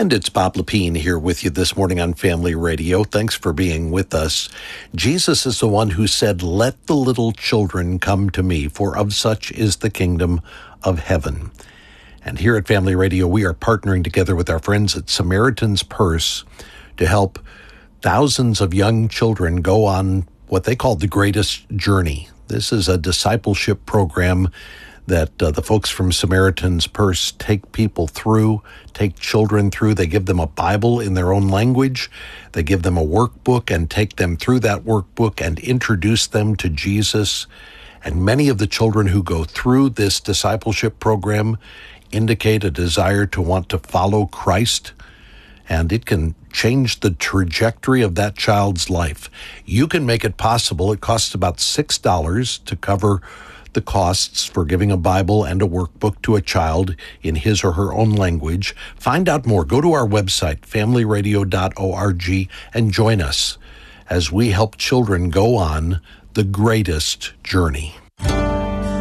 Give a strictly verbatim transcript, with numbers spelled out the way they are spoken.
And it's Bob Lepine here with you this morning on Family Radio. Thanks for being with us. Jesus is the one who said, "Let the little children come to me, for of such is the kingdom of heaven." And here at Family Radio, we are partnering together with our friends at Samaritan's Purse to help thousands of young children go on what they call the greatest journey. This is a discipleship program that uh, the folks from Samaritan's Purse take people through, take children through. They give them a Bible in their own language. They give them a workbook and take them through that workbook and introduce them to Jesus. And many of the children who go through this discipleship program indicate a desire to want to follow Christ, and it can change the trajectory of that child's life. You can make it possible. It costs about six dollars to cover the costs for giving a Bible and a workbook to a child in his or her own language. Find out more. Go to our website, family radio dot org, and join us as we help children go on the greatest journey.